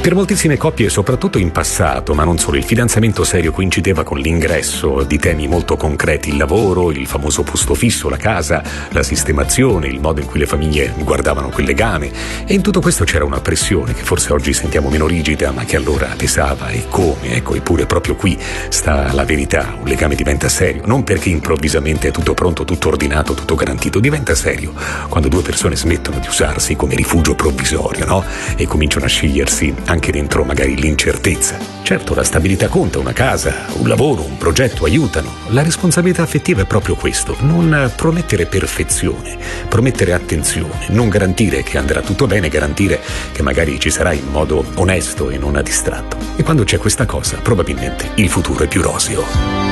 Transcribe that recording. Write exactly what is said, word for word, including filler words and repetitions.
Per moltissime coppie, soprattutto in passato, ma non solo, il fidanzamento serio coincideva con l'ingresso di temi molto concreti: il lavoro, il famoso posto fisso, la casa, la sistemazione, il modo in cui le famiglie guardavano quel legame. E in tutto questo c'era una pressione che forse oggi sentiamo meno rigida, ma che allora pesava. E come? Ecco, eppure proprio qui sta la verità. Un legame diventa serio non perché improvvisamente è tutto pronto, tutto ordinato, tutto garantito. Diventa serio quando due persone smettono di usarsi come rifugio provvisorio, no? E cominciano a scegliersi anche dentro magari l'incertezza. Certo, la stabilità conta, una casa, un lavoro, un progetto aiutano. La responsabilità affettiva è proprio questo: non promettere perfezione, promettere attenzione, non garantire che andrà tutto bene, garantire che magari ci sarà in modo onesto e non a distratto. E quando c'è questa cosa, probabilmente il futuro è più roseo.